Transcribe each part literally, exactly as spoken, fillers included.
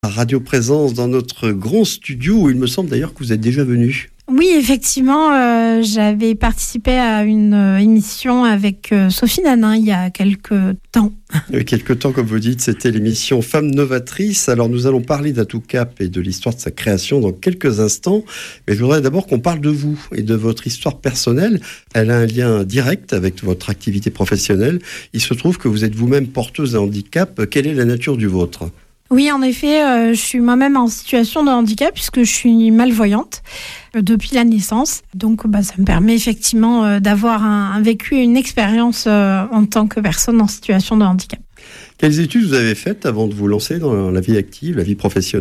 Radio Présence dans notre grand studio où il me semble d'ailleurs que vous êtes déjà venu. Oui, effectivement, euh, j'avais participé à une euh, émission avec euh, Sophie Nanin il y a quelques temps. Il y a quelques temps, comme vous dites, c'était l'émission Femmes Novatrices. Alors nous allons parler d'Atoucap et de l'histoire de sa création dans quelques instants. Mais je voudrais d'abord qu'on parle de vous et de votre histoire personnelle. Elle a un lien direct avec votre activité professionnelle. Il se trouve que vous êtes vous-même porteuse d'un handicap. Quelle est la nature du vôtre ? Oui, en effet, euh, je suis moi-même en situation de handicap puisque je suis malvoyante euh, depuis la naissance. Donc, bah, ça me permet effectivement euh, d'avoir un, un vécu, une expérience euh, en tant que personne en situation de handicap. Quelles études vous avez faites avant de vous lancer dans la vie active, la vie professionnelle ?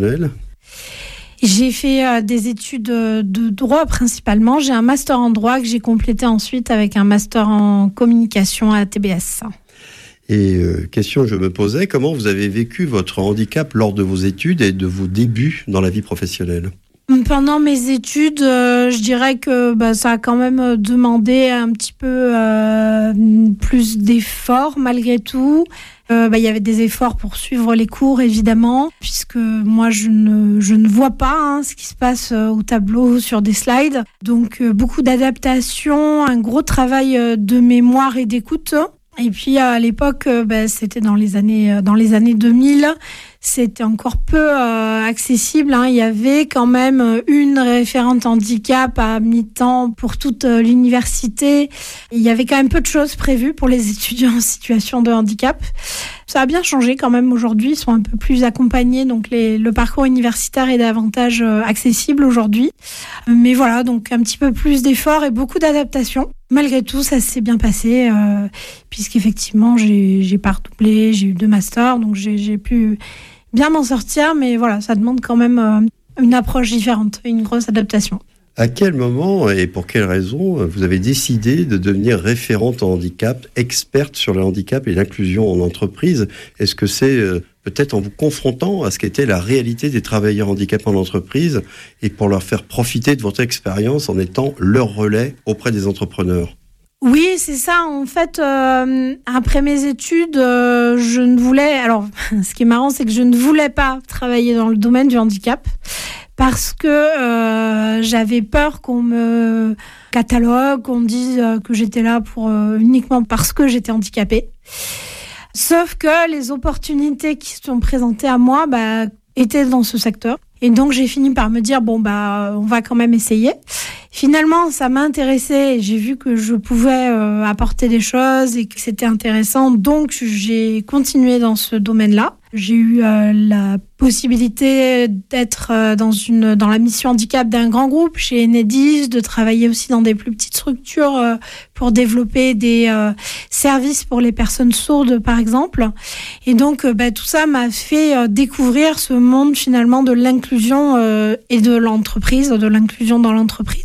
J'ai fait euh, des études de droit principalement. J'ai un master en droit que j'ai complété ensuite avec un master en communication à T B S. Et euh, question que je me posais, comment vous avez vécu votre handicap lors de vos études et de vos débuts dans la vie professionnelle ? Pendant mes études, euh, je dirais que bah, ça a quand même demandé un petit peu euh, plus d'efforts malgré tout. Euh, bah, il y avait des efforts pour suivre les cours, évidemment, puisque moi, je ne, je ne vois pas hein, ce qui se passe au tableau sur des slides. Donc, euh, beaucoup d'adaptation, un gros travail de mémoire et d'écoute. Et puis à l'époque, euh, bah, c'était dans les années dans les années deux mille, c'était encore peu euh, accessible. Hein. Il y avait quand même une référente handicap à mi-temps pour toute euh, l'université. Il y avait quand même peu de choses prévues pour les étudiants en situation de handicap. Ça a bien changé quand même aujourd'hui. Ils sont un peu plus accompagnés, donc les, le parcours universitaire est davantage euh, accessible aujourd'hui. Mais voilà, donc un petit peu plus d'efforts et beaucoup d'adaptation. Malgré tout, ça s'est bien passé, euh, puisqu'effectivement, j'ai, j'ai pas redoublé, j'ai eu deux masters, donc j'ai, j'ai pu bien m'en sortir, mais voilà, ça demande quand même euh, une approche différente, une grosse adaptation. À quel moment et pour quelles raisons vous avez décidé de devenir référente en handicap, experte sur le handicap et l'inclusion en entreprise ? Est-ce que c'est euh, peut-être en vous confrontant à ce qu'était la réalité des travailleurs handicapés en entreprise et pour leur faire profiter de votre expérience en étant leur relais auprès des entrepreneurs ? Oui, c'est ça. En fait, euh, après mes études, euh, je ne voulais... Alors, ce qui est marrant, c'est que je ne voulais pas travailler dans le domaine du handicap parce que euh, j'avais peur qu'on me catalogue, qu'on me dise que j'étais là pour euh, uniquement parce que j'étais handicapée. Sauf que les opportunités qui se sont présentées à moi bah, étaient dans ce secteur. Et donc, j'ai fini par me dire, bon, bah, on va quand même essayer. Finalement, ça m'a intéressée et j'ai vu que je pouvais euh, apporter des choses et que c'était intéressant. Donc, j'ai continué dans ce domaine-là. J'ai eu euh, la possibilité d'être euh, dans, une, dans la mission handicap d'un grand groupe chez Enedis, de travailler aussi dans des plus petites structures euh, pour développer des euh, services pour les personnes sourdes, par exemple. Et donc, euh, bah, tout ça m'a fait euh, découvrir ce monde finalement de l'inclusion euh, et de l'entreprise, de l'inclusion dans l'entreprise.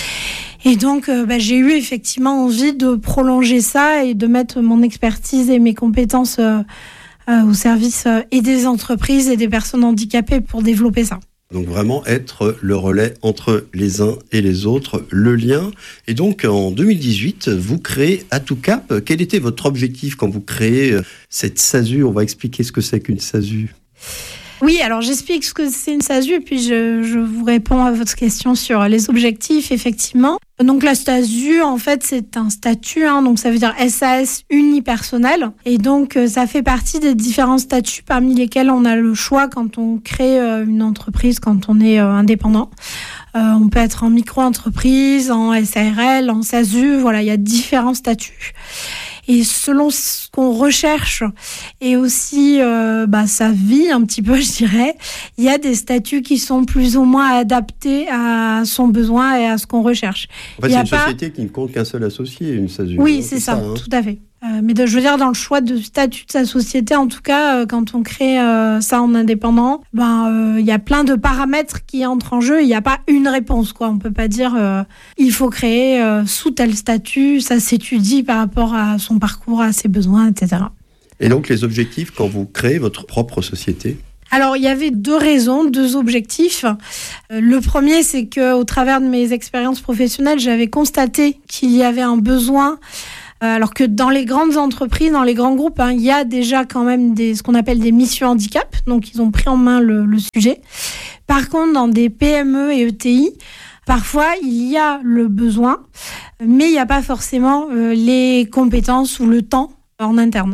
Et donc, euh, bah, j'ai eu effectivement envie de prolonger ça et de mettre mon expertise et mes compétences euh, euh, au service euh, et des entreprises et des personnes handicapées pour développer ça. Donc vraiment être le relais entre les uns et les autres, le lien. Et donc en deux mille dix-huit, vous créez Atoucap. Quel était votre objectif quand vous créez cette SASU ? On va expliquer ce que c'est qu'une SASU. Oui, alors j'explique ce que c'est une SASU et puis je, je vous réponds à votre question sur les objectifs, effectivement. Donc la SASU, en fait, c'est un statut, hein, donc ça veut dire S A S unipersonnel. Et donc ça fait partie des différents statuts parmi lesquels on a le choix quand on crée une entreprise, quand on est indépendant. Euh, on peut être en micro-entreprise, en S A R L, en SASU, voilà, il y a différents statuts. Et selon ce qu'on recherche et aussi euh, bah, sa vie un petit peu, je dirais, il y a des statuts qui sont plus ou moins adaptés à son besoin et à ce qu'on recherche. En fait, c'est une pas... société qui ne compte qu'un seul associé, une SASU. Oui, hein, c'est, c'est ça, ça, hein. Tout à fait. Euh, mais de, je veux dire, dans le choix de statut de sa société, en tout cas, euh, quand on crée euh, ça en indépendant, ben il euh, y a plein de paramètres qui entrent en jeu. Il n'y a pas une réponse, quoi. On peut pas dire euh, il faut créer euh, sous tel statut. Ça s'étudie par rapport à son parcours, à ses besoins, et cetera. Et donc les objectifs quand vous créez votre propre société ? Alors, il y avait deux raisons, deux objectifs. Euh, le premier, c'est qu'au travers de mes expériences professionnelles, j'avais constaté qu'il y avait un besoin Alors que dans les grandes entreprises, dans les grands groupes, hein, il y a déjà quand même des, ce qu'on appelle des missions handicap. Donc, ils ont pris en main le, le sujet. Par contre, dans des P M E et E T I, parfois, il y a le besoin, mais il n'y a pas forcément euh, les compétences ou le temps en interne.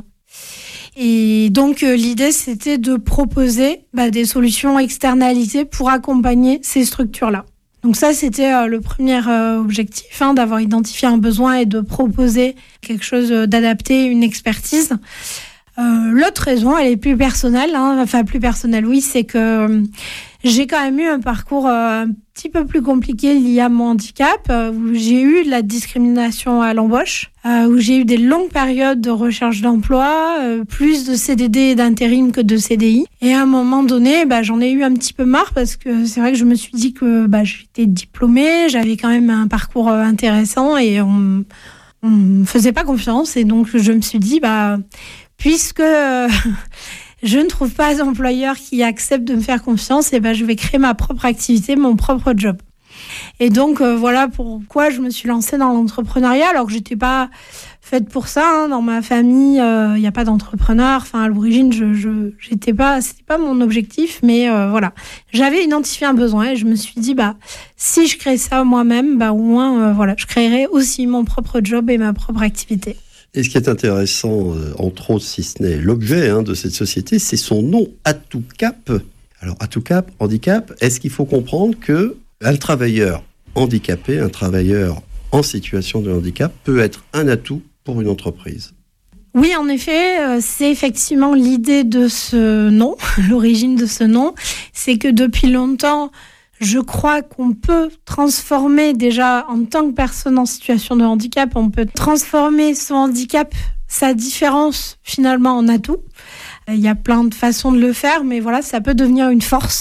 Et donc, euh, l'idée, c'était de proposer bah, des solutions externalisées pour accompagner ces structures-là. Donc ça, c'était euh, le premier euh, objectif, hein, d'avoir identifié un besoin et de proposer quelque chose d'adapté, une expertise. Euh, l'autre raison, elle est plus personnelle, hein, enfin plus personnelle, oui, c'est que euh, j'ai quand même eu un parcours euh, un petit peu plus compliqué lié à mon handicap, euh, où j'ai eu de la discrimination à l'embauche, euh, où j'ai eu des longues périodes de recherche d'emploi, euh, plus de C D D et d'intérim que de C D I. Et à un moment donné, bah, j'en ai eu un petit peu marre parce que c'est vrai que je me suis dit que bah, j'étais diplômée, j'avais quand même un parcours euh, intéressant et on on me faisait pas confiance. Et donc je me suis dit, bah puisque euh, je ne trouve pas d'employeur qui accepte de me faire confiance, et ben je vais créer ma propre activité, mon propre job. Et donc euh, voilà pourquoi je me suis lancée dans l'entrepreneuriat, alors que j'étais pas faite pour ça. Hein. Dans ma famille, il euh, n'y a pas d'entrepreneur. Enfin, à l'origine, je, je j'étais pas, c'était pas mon objectif, mais euh, voilà, j'avais identifié un besoin et je me suis dit, bah si je crée ça moi-même, bah au moins euh, voilà, je créerai aussi mon propre job et ma propre activité. Et ce qui est intéressant, euh, entre autres, si ce n'est l'objet hein, de cette société, c'est son nom, AtouCap. Alors, AtouCap, handicap, est-ce qu'il faut comprendre que un travailleur handicapé, un travailleur en situation de handicap peut être un atout pour une entreprise? Oui, en effet, euh, c'est effectivement l'idée de ce nom, l'origine de ce nom. C'est que depuis longtemps, je crois qu'on peut transformer déjà en tant que personne en situation de handicap, on peut transformer son handicap, sa différence finalement en atout. Il y a plein de façons de le faire, mais voilà, ça peut devenir une force.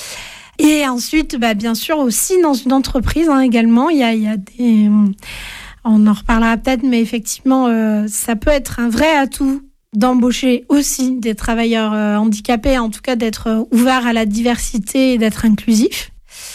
Et ensuite, bah, bien sûr aussi dans une entreprise hein, également, il y a, il y a des, on en reparlera peut-être, mais effectivement, euh, ça peut être un vrai atout d'embaucher aussi des travailleurs euh, handicapés, en tout cas d'être euh, ouvert à la diversité et d'être inclusif.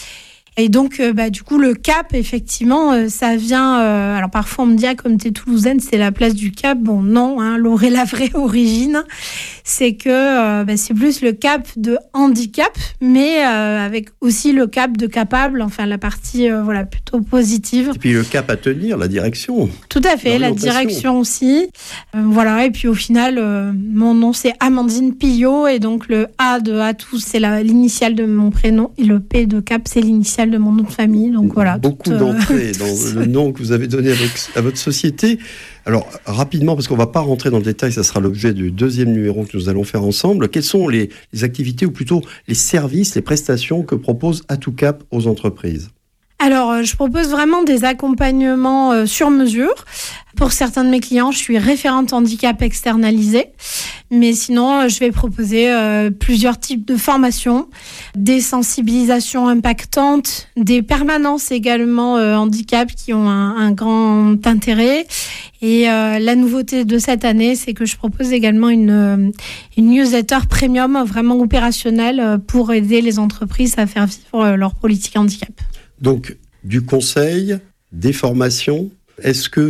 Et donc, euh, bah, du coup, le Cap, effectivement, euh, ça vient... Euh, alors, parfois, on me dit, ah, comme t'es toulousaine, c'est la place du Cap. Bon, non, hein, l'oré- la vraie origine, c'est que euh, bah, c'est plus le Cap de handicap, mais euh, avec aussi le Cap de capable, enfin, la partie euh, voilà, plutôt positive. Et puis, le cap à tenir, la direction. Tout à fait, la direction aussi. Euh, voilà, et puis au final, euh, mon nom, c'est Amandine Pillot, et donc le A de Atout, c'est la, l'initiale de mon prénom, et le P de Cap, c'est l'initiale de mon nom de famille, donc voilà. Beaucoup toute, d'entrées euh... dans le nom que vous avez donné à votre, à votre société. Alors, rapidement, parce qu'on ne va pas rentrer dans le détail, ça sera l'objet du deuxième numéro que nous allons faire ensemble. Quelles sont les, les activités, ou plutôt les services, les prestations que propose AtouCap aux entreprises ? Alors, je propose vraiment des accompagnements euh, sur mesure. Pour certains de mes clients, je suis référente handicap externalisée. Mais sinon, je vais proposer euh, plusieurs types de formations, des sensibilisations impactantes, des permanences également euh, handicap qui ont un, un grand intérêt. Et euh, la nouveauté de cette année, c'est que je propose également une, une newsletter premium vraiment opérationnelle pour aider les entreprises à faire vivre leur politique handicap. Donc, du conseil, des formations. Est-ce que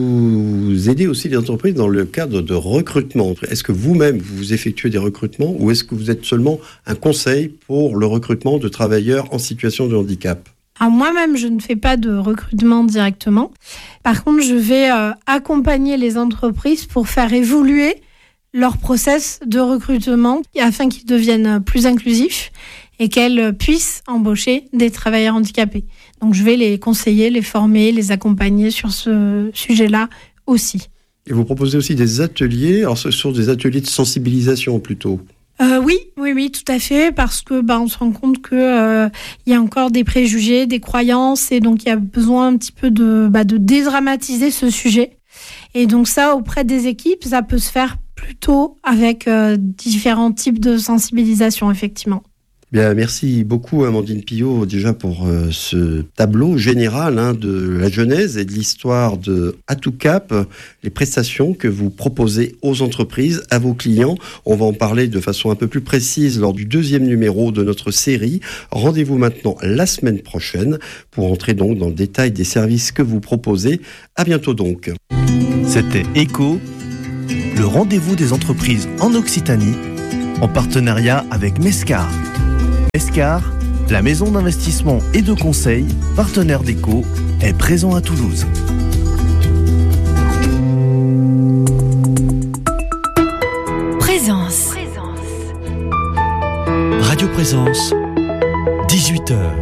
vous aidez aussi les entreprises dans le cadre de recrutement ? Est-ce que vous-même, vous effectuez des recrutements, ou est-ce que vous êtes seulement un conseil pour le recrutement de travailleurs en situation de handicap ? Alors moi-même, je ne fais pas de recrutement directement. Par contre, je vais euh, accompagner les entreprises pour faire évoluer leur process de recrutement afin qu'ils deviennent plus inclusifs et qu'elles puissent embaucher des travailleurs handicapés. Donc, je vais les conseiller, les former, les accompagner sur ce sujet-là aussi. Et vous proposez aussi des ateliers, alors ce sont des ateliers de sensibilisation plutôt ? Euh, oui, oui, oui, tout à fait, parce que bah, on se rend compte que euh, y a encore des préjugés, des croyances, et donc il y a besoin un petit peu de, bah, de dédramatiser ce sujet. Et donc ça, auprès des équipes, ça peut se faire plutôt avec euh, différents types de sensibilisation, effectivement. Bien, merci beaucoup Amandine Pillot déjà pour euh, ce tableau général hein, de la genèse et de l'histoire de Atoucap, les prestations que vous proposez aux entreprises, à vos clients. On va en parler de façon un peu plus précise lors du deuxième numéro de notre série. Rendez-vous maintenant la semaine prochaine pour entrer donc dans le détail des services que vous proposez. À bientôt donc. C'était Écho, le rendez-vous des entreprises en Occitanie, en partenariat avec Mescar. Mescar, la maison d'investissement et de conseil, partenaire d'Écho, est présent à Toulouse. Présence. Radio Présence, dix-huit heures.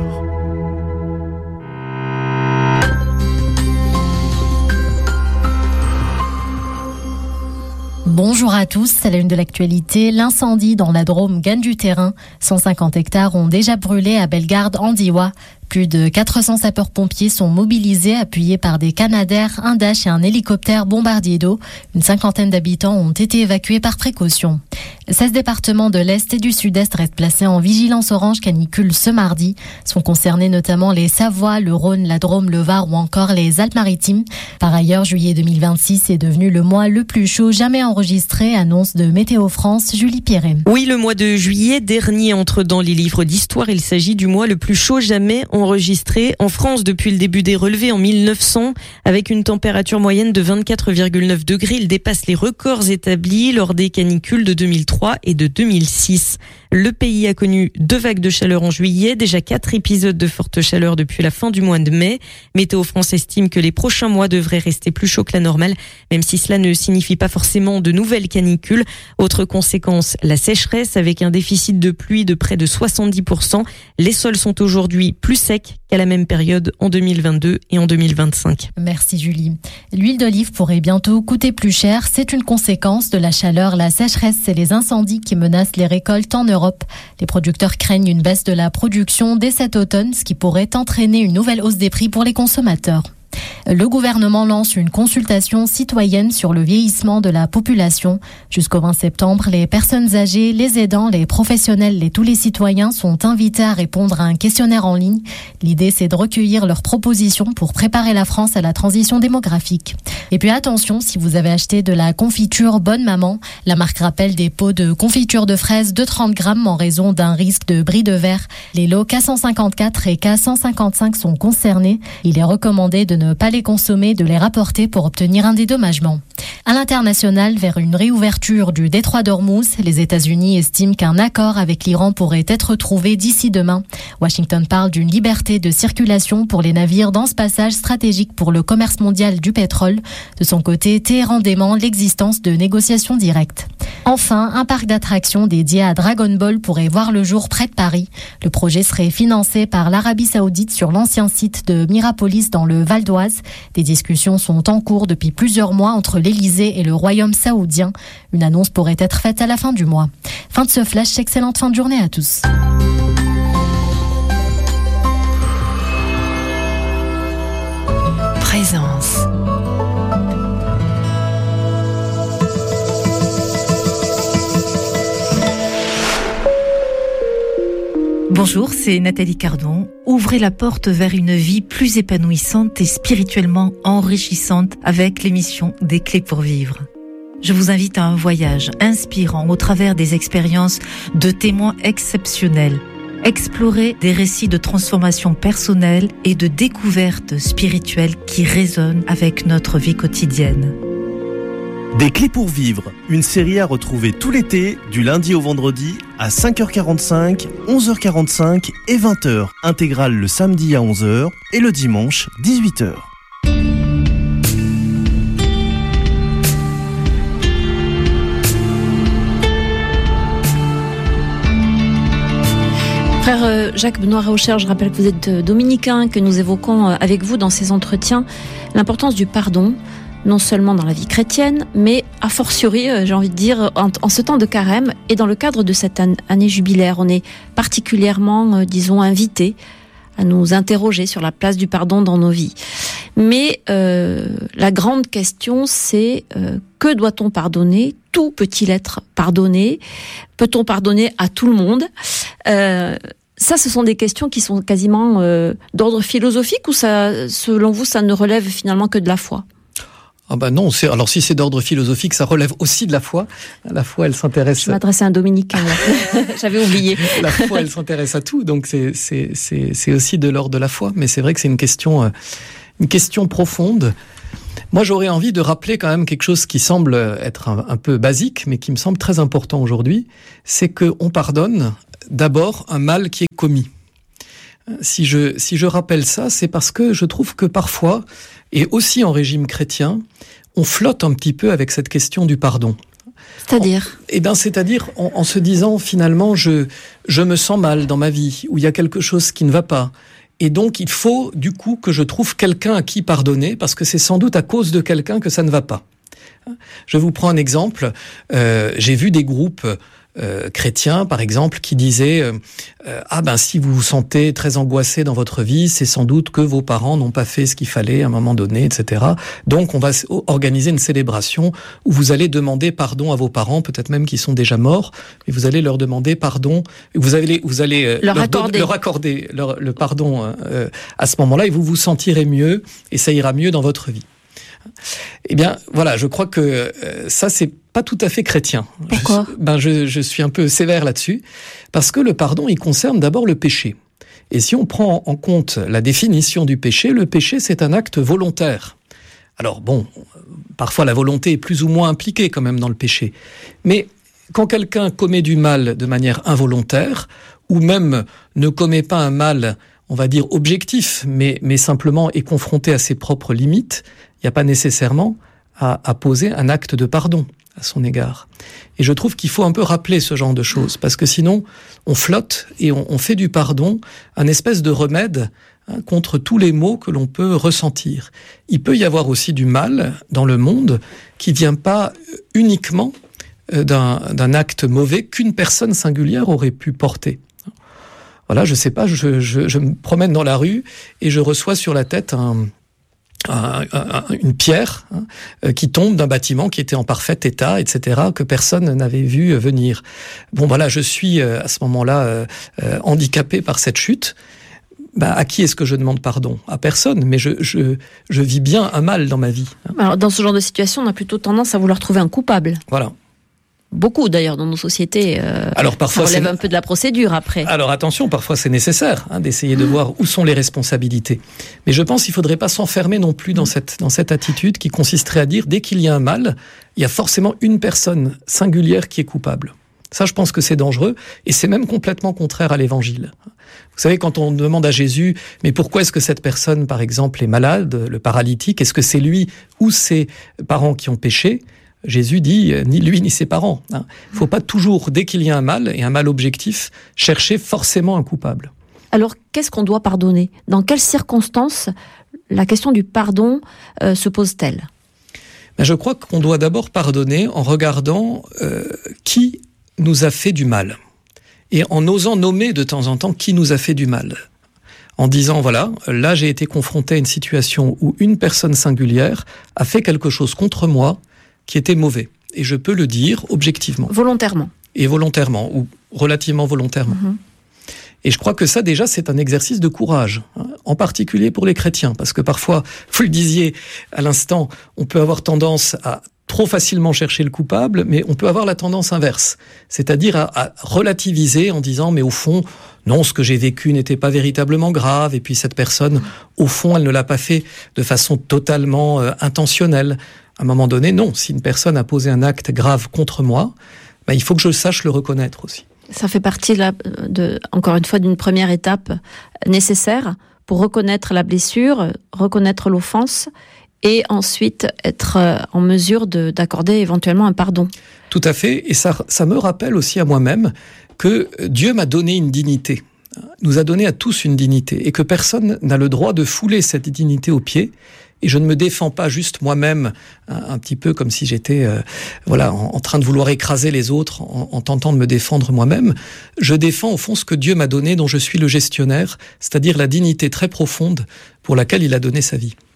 Bonjour à tous, c'est la une de l'actualité. L'incendie dans la Drôme gagne du terrain. cent cinquante hectares ont déjà brûlé à Bellegarde-en-Diois. Plus de quatre cents sapeurs-pompiers sont mobilisés, appuyés par des Canadair, un Dash et un hélicoptère bombardier d'eau. Une cinquantaine d'habitants ont été évacués par précaution. seize départements de l'Est et du Sud-Est restent placés en vigilance orange canicule ce mardi. Sont concernés notamment les Savoie, le Rhône, la Drôme, le Var ou encore les Alpes-Maritimes. Par ailleurs, juillet deux mille vingt-six est devenu le mois le plus chaud jamais enregistré, annonce de Météo France, Julie Pierret. Oui, le mois de juillet dernier entre dans les livres d'histoire. Il s'agit du mois le plus chaud jamais enregistré en France depuis le début des relevés en mille neuf cents. Avec une température moyenne de vingt-quatre virgule neuf degrés, il dépasse les records établis lors des canicules de deux mille trois et de deux mille six. Le pays a connu deux vagues de chaleur en juillet, déjà quatre épisodes de forte chaleur depuis la fin du mois de mai. Météo France estime que les prochains mois devraient rester plus chauds que la normale, même si cela ne signifie pas forcément de nouvelles canicules. Autre conséquence, la sécheresse avec un déficit de pluie de près de soixante-dix pour cent. Les sols sont aujourd'hui plus secs qu'à la même période en deux mille vingt-deux et en deux mille vingt-cinq. Merci Julie. L'huile d'olive pourrait bientôt coûter plus cher. C'est une conséquence de la chaleur, la sécheresse et les incendies qui menacent les récoltes en Europe. Les producteurs craignent une baisse de la production dès cet automne, ce qui pourrait entraîner une nouvelle hausse des prix pour les consommateurs. Le gouvernement lance une consultation citoyenne sur le vieillissement de la population. Jusqu'au vingt septembre, les personnes âgées, les aidants, les professionnels et tous les citoyens sont invités à répondre à un questionnaire en ligne. L'idée, c'est de recueillir leurs propositions pour préparer la France à la transition démographique. Et puis attention, si vous avez acheté de la confiture Bonne Maman, la marque rappelle des pots de confiture de fraises de trente grammes en raison d'un risque de bris de verre. Les lots K cent cinquante-quatre et K cent cinquante-cinq sont concernés. Il est recommandé de ne pas les consommer, de les rapporter pour obtenir un dédommagement. À l'international, vers une réouverture du détroit d'Ormuz, les États-Unis estiment qu'un accord avec l'Iran pourrait être trouvé d'ici demain. Washington parle d'une liberté de circulation pour les navires dans ce passage stratégique pour le commerce mondial du pétrole. De son côté, Téhéran dément l'existence de négociations directes. Enfin, un parc d'attractions dédié à Dragon Ball pourrait voir le jour près de Paris. Le projet serait financé par l'Arabie Saoudite sur l'ancien site de Mirapolis dans le Val d'Oise. Des discussions sont en cours depuis plusieurs mois entre l'Élysée et le Royaume saoudien. Une annonce pourrait être faite à la fin du mois. Fin de ce flash, excellente fin de journée à tous. Présence. Bonjour, c'est Nathalie Cardon. Ouvrez la porte vers une vie plus épanouissante et spirituellement enrichissante avec l'émission Des Clés pour Vivre. Je vous invite à un voyage inspirant au travers des expériences de témoins exceptionnels. Explorer des récits de transformation personnelle et de découverte spirituelle qui résonnent avec notre vie quotidienne. Des Clés pour Vivre, une série à retrouver tout l'été, du lundi au vendredi, à cinq heures quarante-cinq, onze heures quarante-cinq et vingt heures. Intégrale le samedi à onze heures et le dimanche, dix-huit heures. Frère Jacques Benoît Raocher, je rappelle que vous êtes dominicain, que nous évoquons avec vous dans ces entretiens l'importance du pardon, non seulement dans la vie chrétienne, mais a fortiori, j'ai envie de dire, en, en ce temps de carême et dans le cadre de cette année jubilaire. On est particulièrement, euh, disons, invités à nous interroger sur la place du pardon dans nos vies. Mais euh, la grande question, c'est euh, que doit-on pardonner ? Tout peut-il être pardonné ? Peut-on pardonner à tout le monde ? euh, Ça, ce sont des questions qui sont quasiment euh, d'ordre philosophique, ou ça, selon vous, ça ne relève finalement que de la foi ? Ah ben non, c'est, alors si c'est d'ordre philosophique, ça relève aussi de la foi. La foi, elle s'intéresse... Je m'adressais à un dominicain, j'avais oublié. La foi, elle s'intéresse à tout, donc c'est, c'est, c'est, c'est aussi de l'ordre de la foi. Mais c'est vrai que c'est une question, euh, une question profonde. Moi, j'aurais envie de rappeler quand même quelque chose qui semble être un, un peu basique, mais qui me semble très important aujourd'hui, c'est qu'on pardonne d'abord un mal qui est commis. Si je, si je rappelle ça, c'est parce que je trouve que parfois, et aussi en régime chrétien, on flotte un petit peu avec cette question du pardon. C'est-à-dire ? Eh ben, c'est-à-dire en, en se disant finalement, je, je me sens mal dans ma vie, où il y a quelque chose qui ne va pas. Et donc, il faut du coup que je trouve quelqu'un à qui pardonner, parce que c'est sans doute à cause de quelqu'un que ça ne va pas. Je vous prends un exemple. Euh, j'ai vu des groupes Euh, chrétiens, par exemple, qui disaient euh, euh, ah ben si vous vous sentez très angoissé dans votre vie, c'est sans doute que vos parents n'ont pas fait ce qu'il fallait à un moment donné, et cetera. Donc on va organiser une célébration où vous allez demander pardon à vos parents, peut-être même qu'ils sont déjà morts, et vous allez leur demander pardon, vous allez vous allez euh, leur, leur accorder, don, leur accorder leur, le pardon euh, à ce moment-là, et vous vous sentirez mieux et ça ira mieux dans votre vie. Eh bien, voilà, je crois que euh, ça, c'est pas tout à fait chrétien. Pourquoi ? je, ben, je, je suis un peu sévère là-dessus, parce que le pardon, il concerne d'abord le péché. Et si on prend en compte la définition du péché, le péché, c'est un acte volontaire. Alors bon, parfois la volonté est plus ou moins impliquée quand même dans le péché. Mais quand quelqu'un commet du mal de manière involontaire, ou même ne commet pas un mal, on va dire objectif, mais, mais simplement est confronté à ses propres limites, il n'y a pas nécessairement à, à poser un acte de pardon à son égard. Et je trouve qu'il faut un peu rappeler ce genre de choses, parce que sinon, on flotte et on, on fait du pardon un espèce de remède hein, contre tous les maux que l'on peut ressentir. Il peut y avoir aussi du mal dans le monde qui vient pas uniquement d'un, d'un acte mauvais qu'une personne singulière aurait pu porter. Voilà, je sais pas, je, je, je me promène dans la rue et je reçois sur la tête un, un, un, une pierre hein, qui tombe d'un bâtiment qui était en parfait état, et cetera, que personne n'avait vu venir. Bon, voilà, je suis à ce moment-là euh, euh, handicapé par cette chute. Bah, à qui est-ce que je demande pardon ? À personne, mais je, je, je vis bien un mal dans ma vie. Alors, dans ce genre de situation, on a plutôt tendance à vouloir trouver un coupable. Voilà. Beaucoup d'ailleurs dans nos sociétés. Euh, Alors parfois ça relève c'est... un peu de la procédure après. Alors attention, parfois c'est nécessaire hein, d'essayer de voir où sont les responsabilités. Mais je pense qu'il ne faudrait pas s'enfermer non plus dans cette dans cette attitude qui consisterait à dire dès qu'il y a un mal, il y a forcément une personne singulière qui est coupable. Ça, je pense que c'est dangereux et c'est même complètement contraire à l'Évangile. Vous savez, quand on demande à Jésus, mais pourquoi est-ce que cette personne, par exemple, est malade, le paralytique, est-ce que c'est lui ou ses parents qui ont péché ? Jésus dit, ni lui ni ses parents. Il ne faut pas toujours, dès qu'il y a un mal, et un mal objectif, chercher forcément un coupable. Alors, qu'est-ce qu'on doit pardonner ? Dans quelles circonstances la question du pardon euh, se pose-t-elle ? Ben, je crois qu'on doit d'abord pardonner en regardant euh, qui nous a fait du mal. Et en osant nommer de temps en temps qui nous a fait du mal. En disant, voilà, là j'ai été confronté à une situation où une personne singulière a fait quelque chose contre moi qui était mauvais. Et je peux le dire objectivement. Volontairement. Et volontairement, ou relativement volontairement. Mmh. Et je crois que ça, déjà, c'est un exercice de courage, hein, en particulier pour les chrétiens, parce que parfois, vous le disiez à l'instant, on peut avoir tendance à trop facilement chercher le coupable, mais on peut avoir la tendance inverse, c'est-à-dire à, à relativiser en disant, mais au fond, non, ce que j'ai vécu n'était pas véritablement grave, et puis cette personne, au fond, elle ne l'a pas fait de façon totalement euh, intentionnelle. À un moment donné, non, si une personne a posé un acte grave contre moi, ben, il faut que je sache le reconnaître aussi. Ça fait partie, de la, de, encore une fois, d'une première étape nécessaire pour reconnaître la blessure, reconnaître l'offense et ensuite être en mesure de, d'accorder éventuellement un pardon. Tout à fait, et ça, ça me rappelle aussi à moi-même que Dieu m'a donné une dignité, nous a donné à tous une dignité, et que personne n'a le droit de fouler cette dignité aux pieds. Et je ne me défends pas juste moi-même, un, un petit peu comme si j'étais euh, voilà, en, en train de vouloir écraser les autres, en, en tentant de me défendre moi-même. Je défends au fond ce que Dieu m'a donné, dont je suis le gestionnaire, c'est-à-dire la dignité très profonde pour laquelle il a donné sa vie.